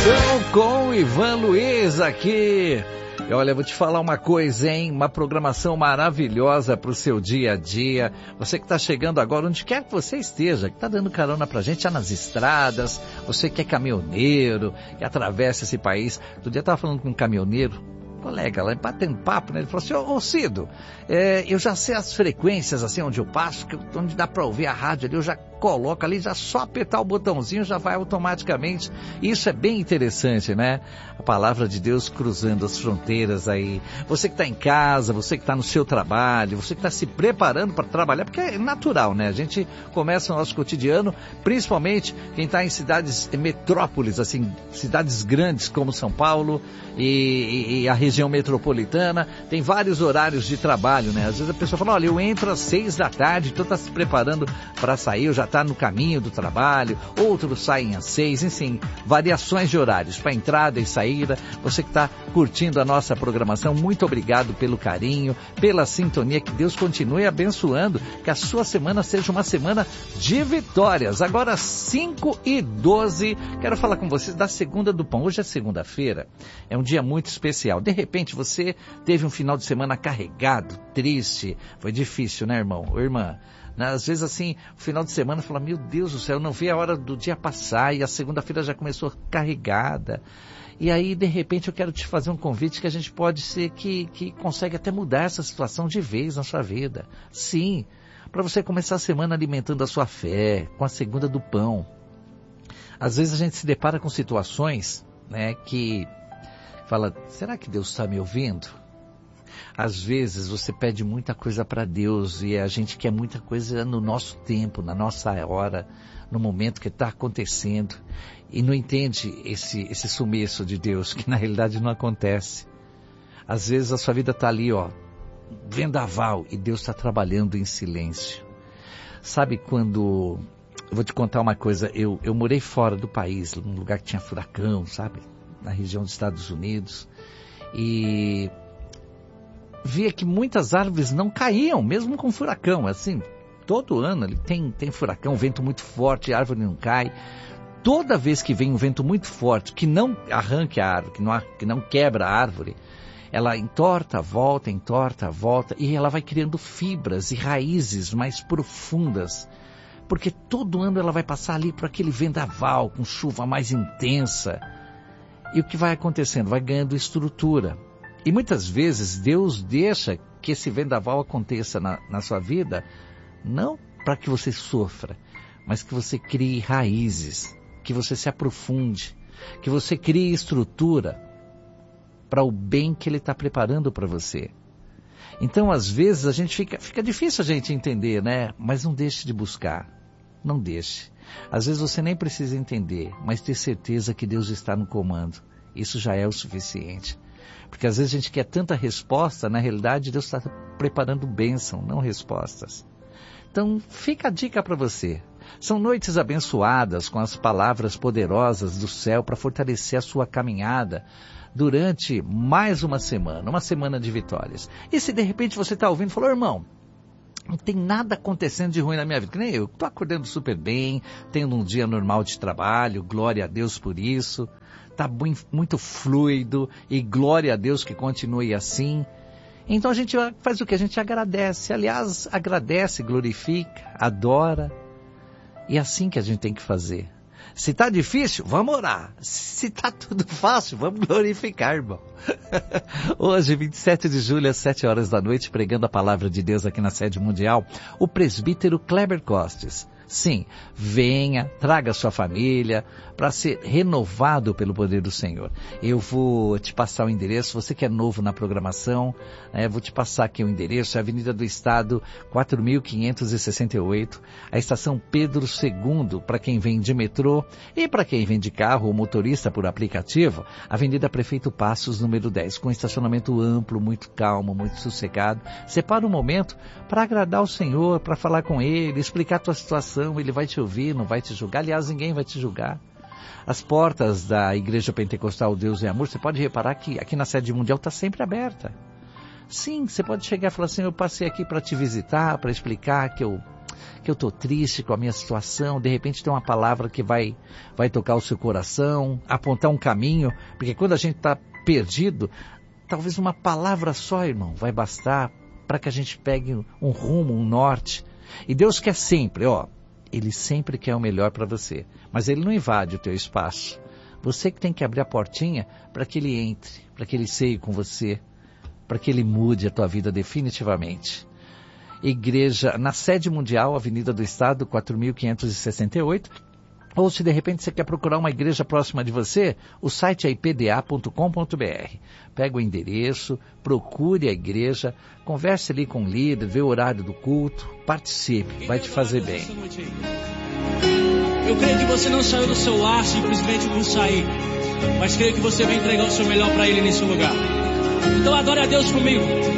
Com Ivan Luiz aqui. E olha, vou te falar uma coisa, hein? Uma programação maravilhosa para o seu dia a dia. Você que está chegando agora, onde quer que você esteja, que está dando carona para a gente, já nas estradas, você que é caminhoneiro, que atravessa esse país. Outro dia eu estava falando com um caminhoneiro, colega lá, batendo papo, né? Ele falou assim, ô Cido, eu já sei as frequências, assim, onde eu passo, onde dá para ouvir a rádio ali, eu já coloco ali, já só apertar o botãozinho, já vai automaticamente. Isso é bem interessante, né? A palavra de Deus cruzando as fronteiras aí. Você que está em casa, você que está no seu trabalho, você que está se preparando para trabalhar, porque é natural, né? A gente começa o nosso cotidiano, principalmente quem está em cidades, metrópoles, assim, cidades grandes como São Paulo e a região metropolitana, tem vários horários de trabalho, né? Às vezes a pessoa fala, olha, eu entro às 6 da tarde, então está se preparando para sair, eu já está no caminho do trabalho, outros saem às 6, enfim, variações de horários para entrada e saída. Você que está curtindo a nossa programação, muito obrigado pelo carinho, pela sintonia, que Deus continue abençoando, que a sua semana seja uma semana de vitórias. Agora 5h12, quero falar com vocês da Segunda do Pão. Hoje é segunda-feira, é um dia muito especial. De repente você teve um final de semana carregado, triste, foi difícil, né, irmão ou irmã? Às vezes assim, o final de semana fala, meu Deus do céu, eu não vi a hora do dia passar e a segunda-feira já começou carregada. E aí, de repente, eu quero te fazer um convite que a gente pode ser que consegue até mudar essa situação de vez na sua vida. Sim, para você começar a semana alimentando a sua fé, com a Segunda do Pão. Às vezes a gente se depara com situações, né, que fala, será que Deus está me ouvindo? Às vezes você pede muita coisa para Deus e a gente quer muita coisa no nosso tempo, na nossa hora, no momento que está acontecendo, e não entende esse sumiço de Deus, que na realidade não acontece. Às vezes a sua vida está ali, ó, vendaval, e Deus está trabalhando em silêncio. Sabe quando... Eu vou te contar uma coisa, eu morei fora do país, num lugar que tinha furacão, sabe? Na região dos Estados Unidos, e via que muitas árvores não caíam, mesmo com furacão, assim, todo ano ali tem furacão, vento muito forte, a árvore não cai. Toda vez que vem um vento muito forte, que não arranque a árvore, que não quebra a árvore, ela entorta, volta, e ela vai criando fibras e raízes mais profundas, porque todo ano ela vai passar ali por aquele vendaval, com chuva mais intensa, e o que vai acontecendo? Vai ganhando estrutura. E muitas vezes Deus deixa que esse vendaval aconteça na sua vida, não para que você sofra, mas que você crie raízes, que você se aprofunde, que você crie estrutura para o bem que Ele está preparando para você. Então, às vezes, a gente fica difícil a gente entender, né? Mas não deixe de buscar, não deixe. Às vezes você nem precisa entender, mas ter certeza que Deus está no comando. Isso já é o suficiente. Porque às vezes a gente quer tanta resposta, na realidade Deus está preparando bênção, não respostas. Então fica a dica para você. São noites abençoadas com as palavras poderosas do céu para fortalecer a sua caminhada durante mais uma semana de vitórias. E se de repente você está ouvindo e falou, irmão, não tem nada acontecendo de ruim na minha vida, que nem eu, estou acordando super bem, tendo um dia normal de trabalho, glória a Deus por isso. Está muito fluido e glória a Deus que continue assim. Então a gente faz o que? A gente agradece. Aliás, agradece, glorifica, adora. E é assim que a gente tem que fazer. Se está difícil, vamos orar. Se está tudo fácil, vamos glorificar, irmão. Hoje, 27 de julho, às 7 horas da noite, pregando a palavra de Deus aqui na sede mundial, o presbítero Kleber Costes. Sim, venha, traga a sua família para ser renovado pelo poder do Senhor. Eu vou te passar o endereço, você que é novo na programação, vou te passar aqui o endereço, é Avenida do Estado, 4.568, a estação Pedro II, para quem vem de metrô, e para quem vem de carro ou motorista por aplicativo, Avenida Prefeito Passos, número 10, com estacionamento amplo, muito calmo, muito sossegado. Separa um momento para agradar o Senhor, para falar com Ele, explicar a tua situação. Ele vai te ouvir, não vai te julgar. Aliás, ninguém vai te julgar. As portas da Igreja Pentecostal Deus é Amor, você pode reparar que aqui na sede mundial está sempre aberta. Sim, você pode chegar e falar assim, eu passei aqui para te visitar, para explicar que eu que eu estou triste com a minha situação. De repente tem uma palavra que vai tocar o seu coração, apontar um caminho, porque quando a gente está perdido, talvez uma palavra só, irmão, vai bastar para que a gente pegue um rumo, um norte. E Deus quer sempre, Ele sempre quer o melhor para você, mas Ele não invade o teu espaço. Você que tem que abrir a portinha para que Ele entre, para que Ele ceie com você, para que Ele mude a tua vida definitivamente. Igreja na sede mundial, Avenida do Estado, 4.568. Ou se de repente você quer procurar uma igreja próxima de você, o site é ipda.com.br. Pega o endereço, procure a igreja, converse ali com o líder, vê o horário do culto, participe, vai te fazer bem. Eu creio que você não saiu do seu lar simplesmente por sair, mas creio que você vai entregar o seu melhor para Ele nesse lugar. Então adore a Deus comigo.